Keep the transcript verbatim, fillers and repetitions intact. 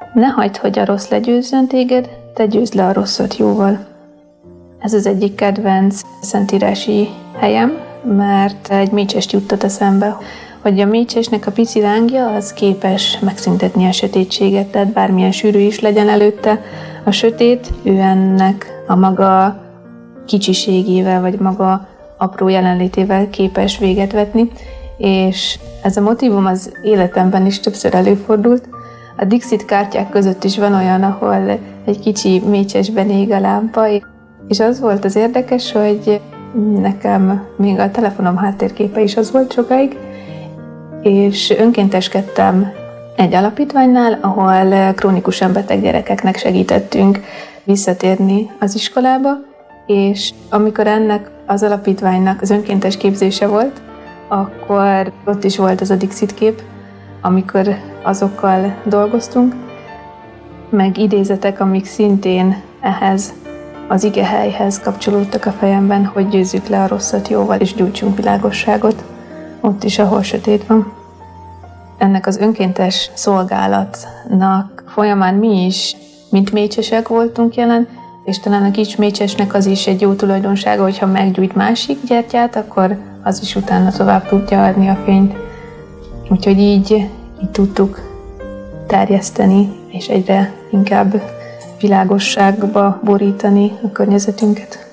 Ne hagyd, hogy a rossz legyőzzön téged, te győzd le a rosszat jóval. Ez az egyik kedvenc szentírási helyem, mert egy mécsest juttat eszembe, hogy a mécsesnek a pici lángja az képes megszüntetni a sötétséget, tehát bármilyen sűrű is legyen előtte a sötét, ő ennek a maga kicsiségével, vagy maga apró jelenlétével képes véget vetni, és ez a motívum az életemben is többször előfordult. A Dixit kártyák között is van olyan, ahol egy kicsi mécsesben ég a lámpa, és az volt az érdekes, hogy nekem még a telefonom háttérképe is az volt sokáig, és önkénteskedtem egy alapítványnál, ahol krónikusan beteg gyerekeknek segítettünk visszatérni az iskolába, és amikor ennek az alapítványnak az önkéntes képzése volt, akkor ott is volt ez a Dixit kép, amikor azokkal dolgoztunk, meg idézetek, amik szintén ehhez az igehelyhez kapcsolódtak a fejemben, hogy győzzük le a rosszat jóval, és gyújtsunk világosságot ott is, ahol sötét van. Ennek az önkéntes szolgálatnak folyamán mi is, mint mécsesek voltunk jelen, és talán a kis mécsesnek az is egy jó tulajdonsága, hogyha meggyújt másik gyertyát, akkor az is utána tovább tudja adni a fényt. Úgyhogy így, így tudtuk terjeszteni, és egyre inkább világosságba borítani a környezetünket.